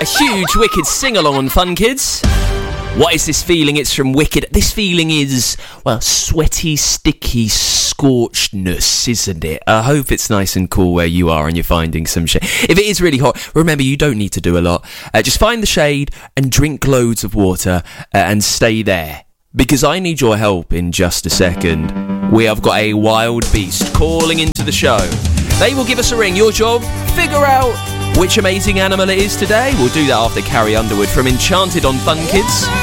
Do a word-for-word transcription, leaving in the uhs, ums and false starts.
A huge Wicked sing-along on Fun Kids. What is this feeling? It's from Wicked. This feeling is, well, sweaty, sticky, scorchedness, isn't it? I hope it's nice and cool where you are and you're finding some shade. If it is really hot, remember, you don't need to do a lot. Uh, just find the shade and drink loads of water uh, and stay there. Because I need your help in just a second. We have got a wild beast calling into the show. They will give us a ring. Your job, figure out which amazing animal it is today. We'll do that after Carrie Underwood from Enchanted on Fun Kids.